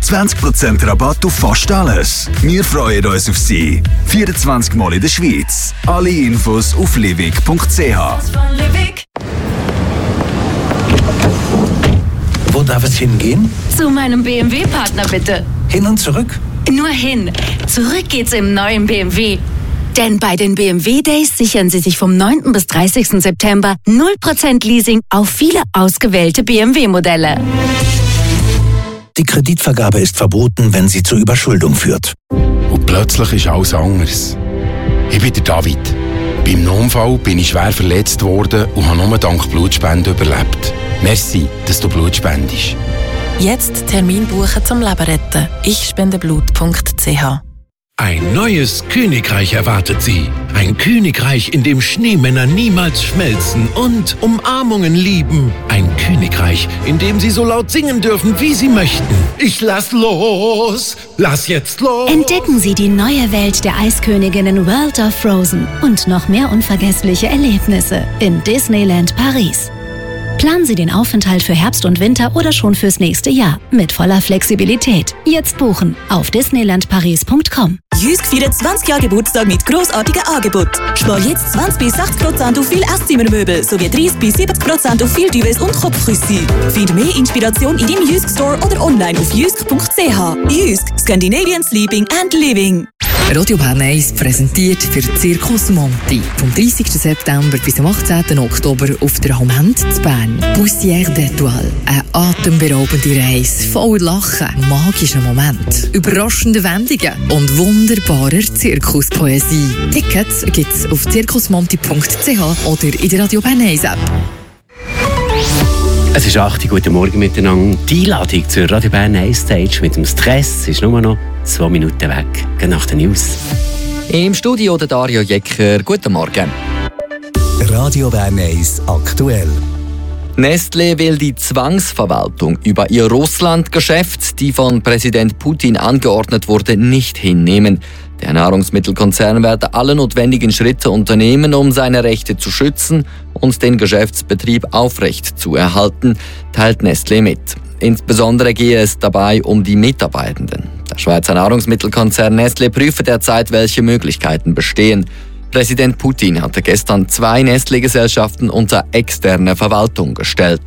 20% Rabatt auf fast alles. Wir freuen uns auf Sie. 24 Mal in der Schweiz. Alle Infos auf livig.ch. Wo darf es hingehen? Zu meinem BMW-Partner bitte. Hin und zurück? Nur hin. Zurück geht's im neuen BMW. Denn bei den BMW Days sichern Sie sich vom 9. bis 30. September 0% Leasing auf viele ausgewählte BMW-Modelle. Die Kreditvergabe ist verboten, wenn sie zur Überschuldung führt. Und plötzlich ist alles anders. Ich bin der David. Beim Notfall bin ich schwer verletzt worden und habe nur dank Blutspenden überlebt. Merci, dass du Blut spendest. Jetzt Termin buchen zum Leben retten. ichspendeblut.ch. Ein neues Königreich erwartet Sie. Ein Königreich, in dem Schneemänner niemals schmelzen und Umarmungen lieben. Ein Königreich, in dem Sie so laut singen dürfen, wie Sie möchten. Ich lass los! Lass jetzt los! Entdecken Sie die neue Welt der Eisköniginnen World of Frozen und noch mehr unvergessliche Erlebnisse in Disneyland Paris. Planen Sie den Aufenthalt für Herbst und Winter oder schon fürs nächste Jahr mit voller Flexibilität. Jetzt buchen auf disneylandparis.com. Jysk feiert 20 Jahre Geburtstag mit grossartigen Angeboten. Spar jetzt 20-60% auf viele Esszimmermöbel sowie 30-70% auf viele Duvets und Kopfküsse. Find mehr Inspiration in deinem Jysk Store oder online auf jysk.ch. Jysk, Scandinavian Sleeping and Living. Radio Bern 1 präsentiert für Circus Monti vom 30. September bis zum 18. Oktober auf der Homend zu Bern. Poussière d'Étoile, eine atemberaubende Reise voll Lachen, magischen Moment, überraschende Wendungen und wunderbarer Zirkuspoesie. Tickets gibt's auf circusmonti.ch oder in der Radio Bern 1 App. Es ist 8 Uhr, guten Morgen miteinander. Die Einladung zur Radio Bern 1 Stage mit dem Stress ist nur noch 2 Minuten weg. Gehen nach den News. Im Studio der Dario Jecker. Guten Morgen. Radio Bern 1 aktuell. Nestlé will die Zwangsverwaltung über ihr Russland-Geschäft, die von Präsident Putin angeordnet wurde, nicht hinnehmen. Der Nahrungsmittelkonzern werde alle notwendigen Schritte unternehmen, um seine Rechte zu schützen und den Geschäftsbetrieb aufrecht zu erhalten, teilt Nestlé mit. Insbesondere gehe es dabei um die Mitarbeitenden. Der Schweizer Nahrungsmittelkonzern Nestlé prüfe derzeit, welche Möglichkeiten bestehen. Präsident Putin hatte gestern 2 Nestlé-Gesellschaften unter externe Verwaltung gestellt.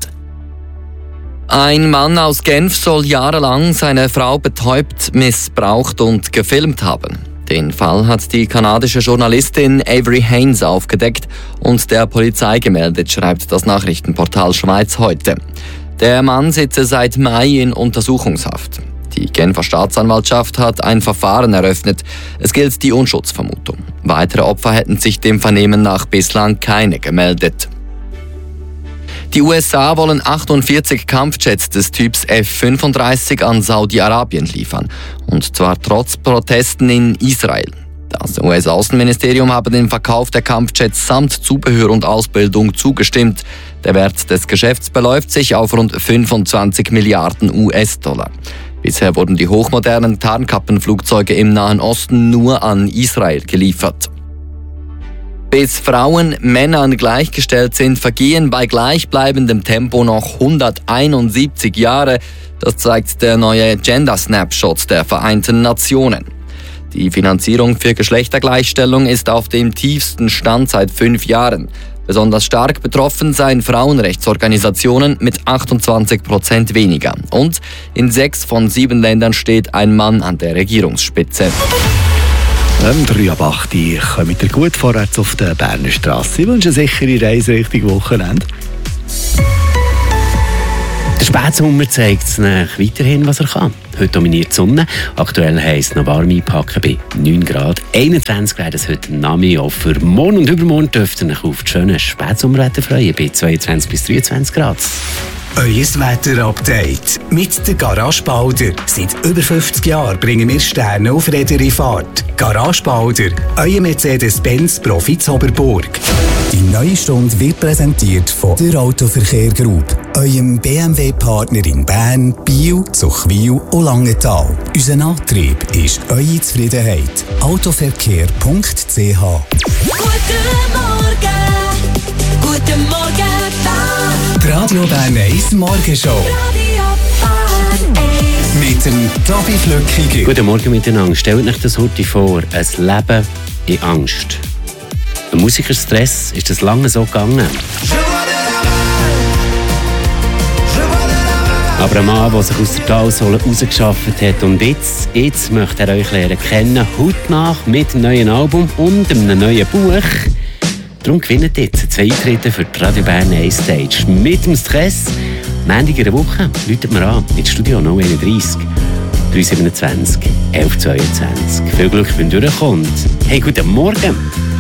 Ein Mann aus Genf soll jahrelang seine Frau betäubt, missbraucht und gefilmt haben. Den Fall hat die kanadische Journalistin Avery Haynes aufgedeckt und der Polizei gemeldet, schreibt das Nachrichtenportal Schweiz heute. Der Mann sitze seit Mai in Untersuchungshaft. Die Genfer Staatsanwaltschaft hat ein Verfahren eröffnet. Es gilt die Unschuldsvermutung. Weitere Opfer hätten sich dem Vernehmen nach bislang keine gemeldet. Die USA wollen 48 Kampfjets des Typs F-35 an Saudi-Arabien liefern. Und zwar trotz Protesten in Israel. Das US-Außenministerium habe dem Verkauf der Kampfjets samt Zubehör und Ausbildung zugestimmt. Der Wert des Geschäfts beläuft sich auf rund 25 Milliarden US-Dollar. Bisher wurden die hochmodernen Tarnkappenflugzeuge im Nahen Osten nur an Israel geliefert. Bis Frauen Männern gleichgestellt sind, vergehen bei gleichbleibendem Tempo noch 171 Jahre. Das zeigt der neue Gender Snapshot der Vereinten Nationen. Die Finanzierung für Geschlechtergleichstellung ist auf dem tiefsten Stand seit 5 Jahren. Besonders stark betroffen seien Frauenrechtsorganisationen mit 28% weniger. Und in 6 von 7 Ländern steht ein Mann an der Regierungsspitze. 3 ab 8 Uhr kommt ihr gut vorwärts auf der Berner Strasse. Ich wünsche eine sichere Reise Richtung Wochenende. Der Spätsommer zeigt es weiterhin, was er kann. Heute dominiert die Sonne. Aktuell heisst es noch warm einpacken bei 9 Grad. 21 wäre es heute Nami auch für morgen und übermorgen dürft ihr euch auf das schöne Spätsommerwetter freuen bei 22 bis 23 Grad. Euer Wetter-Update mit der Garage Balder. Seit über 50 Jahren bringen wir Sterne auf Räder in Fahrt. Garage Balder, euer Mercedes-Benz Profit Oberburg. Die neue Stunde wird präsentiert von der Autoverkehr Group, eurem BMW-Partner in Bern, Biel, Zuchwil und Langenthal. Unser Antrieb ist eure Zufriedenheit. Autoverkehr.ch. Guten Morgen, Die Radio Bern 1 Morgenshow. mit dem Gabi Flückiger. Guten Morgen miteinander. Stellt euch das heute vor, ein Leben in Angst. Ein Musikerstress ist das lange so gegangen. Aber ein Mann, der sich aus der Talsohle rausgeschafft hat. Und jetzt möchte er euch lernen kennen, heute nach mit einem neuen Album und einem neuen Buch. Darum gewinnt jetzt 2 Eintritte für die Radio Bern 1 Stage. Mit dem Stress. Montag in der Woche läutet mir an ins Studio 031 327 1122. Viel Glück, wenn du durchkommst. Hey, guten Morgen!